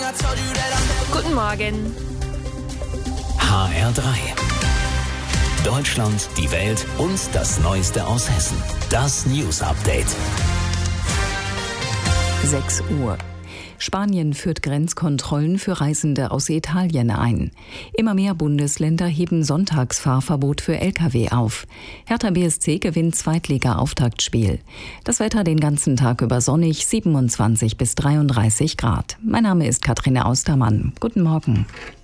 Guten Morgen. HR3. Deutschland, die Welt und das Neueste aus Hessen. Das News Update. 6 Uhr. Spanien führt Grenzkontrollen für Reisende aus Italien ein. Immer mehr Bundesländer heben Sonntagsfahrverbot für Lkw auf. Hertha BSC gewinnt Zweitliga-Auftaktspiel. Das Wetter den ganzen Tag über sonnig, 27 bis 33 Grad. Mein Name ist Katharina Austermann. Guten Morgen.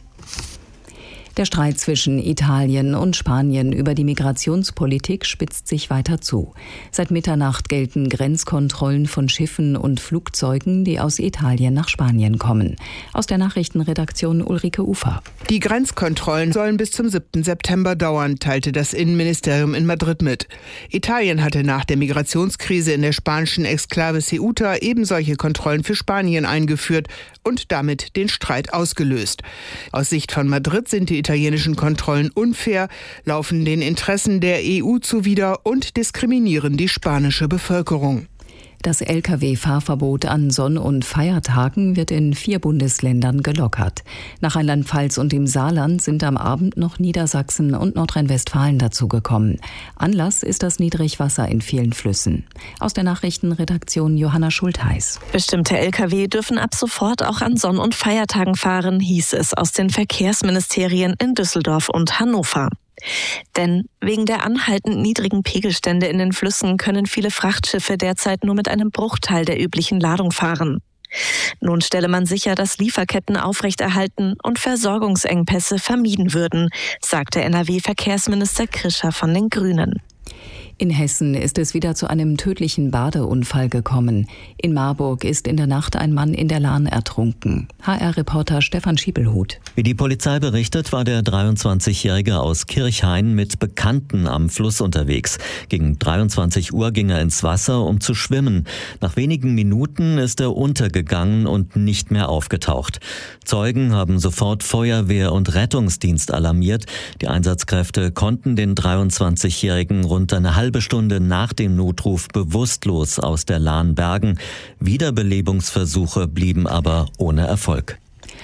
Der Streit zwischen Italien und Spanien über die Migrationspolitik spitzt sich weiter zu. Seit Mitternacht gelten Grenzkontrollen von Schiffen und Flugzeugen, die aus Italien nach Spanien kommen. Aus der Nachrichtenredaktion Ulrike Ufer. Die Grenzkontrollen sollen bis zum 7. September dauern, teilte das Innenministerium in Madrid mit. Italien hatte nach der Migrationskrise in der spanischen Exklave Ceuta eben solche Kontrollen für Spanien eingeführt und damit den Streit ausgelöst. Aus Sicht von Madrid sind die italienischen Kontrollen unfair, laufen den Interessen der EU zuwider und diskriminieren die spanische Bevölkerung. Das Lkw-Fahrverbot an Sonn- und Feiertagen wird in 4 Bundesländern gelockert. Nach Rheinland-Pfalz und dem Saarland sind am Abend noch Niedersachsen und Nordrhein-Westfalen dazugekommen. Anlass ist das Niedrigwasser in vielen Flüssen. Aus der Nachrichtenredaktion Johanna Schultheiß. Bestimmte Lkw dürfen ab sofort auch an Sonn- und Feiertagen fahren, hieß es aus den Verkehrsministerien in Düsseldorf und Hannover. Denn wegen der anhaltend niedrigen Pegelstände in den Flüssen können viele Frachtschiffe derzeit nur mit einem Bruchteil der üblichen Ladung fahren. Nun stelle man sicher, dass Lieferketten aufrechterhalten und Versorgungsengpässe vermieden würden, sagte NRW-Verkehrsminister Krischer von den Grünen. In Hessen ist es wieder zu einem tödlichen Badeunfall gekommen. In Marburg ist in der Nacht ein Mann in der Lahn ertrunken. HR-Reporter Stefan Schiebelhut. Wie die Polizei berichtet, war der 23-Jährige aus Kirchhain mit Bekannten am Fluss unterwegs. Gegen 23 Uhr ging er ins Wasser, um zu schwimmen. Nach wenigen Minuten ist er untergegangen und nicht mehr aufgetaucht. Zeugen haben sofort Feuerwehr und Rettungsdienst alarmiert. Die Einsatzkräfte konnten den 23-Jährigen rund eine halbe Stunde nach dem Notruf bewusstlos aus der Lahn bergen. Wiederbelebungsversuche blieben aber ohne Erfolg.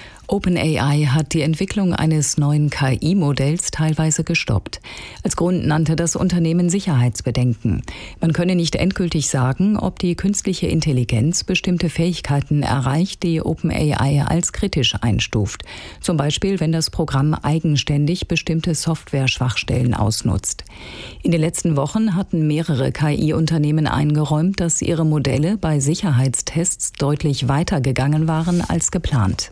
OpenAI hat die Entwicklung eines neuen KI-Modells teilweise gestoppt. Als Grund nannte das Unternehmen Sicherheitsbedenken. Man könne nicht endgültig sagen, ob die künstliche Intelligenz bestimmte Fähigkeiten erreicht, die OpenAI als kritisch einstuft. Zum Beispiel, wenn das Programm eigenständig bestimmte Software-Schwachstellen ausnutzt. In den letzten Wochen hatten mehrere KI-Unternehmen eingeräumt, dass ihre Modelle bei Sicherheitstests deutlich weiter gegangen waren als geplant.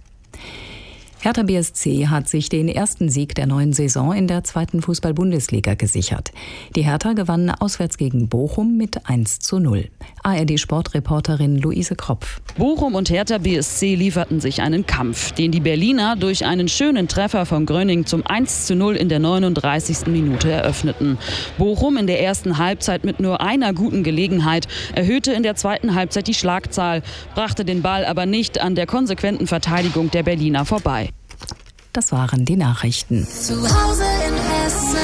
Hertha BSC hat sich den ersten Sieg der neuen Saison in der 2. Fußball-Bundesliga gesichert. Die Hertha gewann auswärts gegen Bochum mit 1:0. ARD-Sportreporterin Luise Kropf. Bochum und Hertha BSC lieferten sich einen Kampf, den die Berliner durch einen schönen Treffer von Gröning zum 1:0 in der 39. Minute eröffneten. Bochum in der ersten Halbzeit mit nur einer guten Gelegenheit, erhöhte in der zweiten Halbzeit die Schlagzahl, brachte den Ball aber nicht an der konsequenten Verteidigung der Berliner vorbei. Das waren die Nachrichten. Zu Hause in Hessen.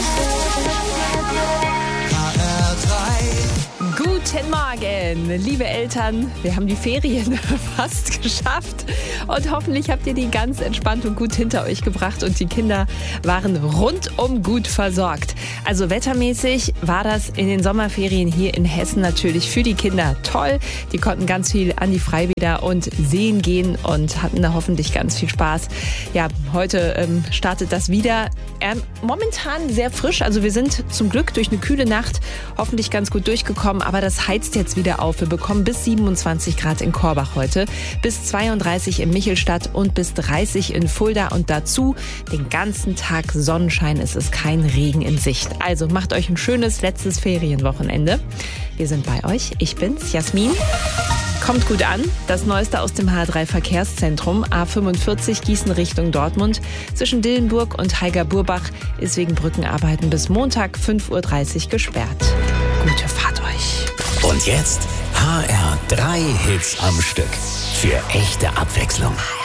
Guten Morgen, liebe Eltern. Wir haben die Ferien fast geschafft und hoffentlich habt ihr die ganz entspannt und gut hinter euch gebracht und die Kinder waren rundum gut versorgt. Also wettermäßig war das in den Sommerferien hier in Hessen natürlich für die Kinder toll. Die konnten ganz viel an die Freibäder und Seen gehen und hatten da hoffentlich ganz viel Spaß. Ja, heute startet das wieder. Momentan sehr frisch, also wir sind zum Glück durch eine kühle Nacht hoffentlich ganz gut durchgekommen, aber das heizt jetzt wieder auf. Wir bekommen bis 27 Grad in Korbach heute, bis 32 in Michelstadt und bis 30 in Fulda und dazu den ganzen Tag Sonnenschein. Es ist kein Regen in Sicht. Also macht euch ein schönes letztes Ferienwochenende. Wir sind bei euch. Ich bin's, Jasmin. Kommt gut an. Das Neueste aus dem H3-Verkehrszentrum. A45 Gießen Richtung Dortmund. Zwischen Dillenburg und Heiger-Burbach ist wegen Brückenarbeiten bis Montag 5:30 Uhr gesperrt. Gute Fahrt euch. Und jetzt HR3 Hits am Stück. Für echte Abwechslung.